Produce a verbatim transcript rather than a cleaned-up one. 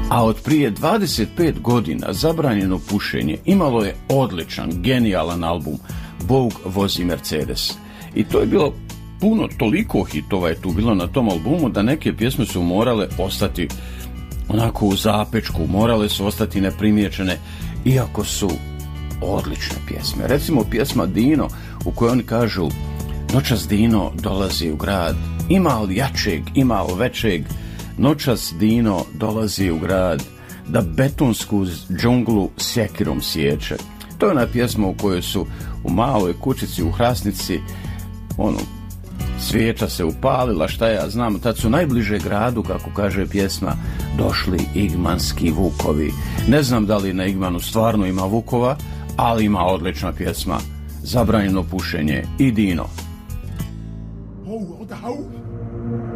A od prije dvadeset pet godina Zabranjeno pušenje imalo je odličan, genijalan album Bog vozi Mercedes. I to je bilo puno, toliko hitova je tu bilo na tom albumu da neke pjesme su morale ostati onako u zapečku, morale su ostati neprimjećene, iako su odlične pjesme. Recimo pjesma Dino, u kojoj oni kažu: noćas Dino dolazi u grad, ima li jačeg, ima li većeg, noćas Dino dolazi u grad, da betonsku džunglu sjekirom sječe. To je ona pjesma u kojoj su u maloj kućici u Hrasnici, ono, svijeća se upalila, šta ja znam, tad su najbliže gradu, kako kaže pjesma, došli igmanski vukovi. Ne znam da li na Igmanu stvarno ima vukova, ali ima odlična pjesma Zabranjeno pušenje i Dino. Oh, what the hell?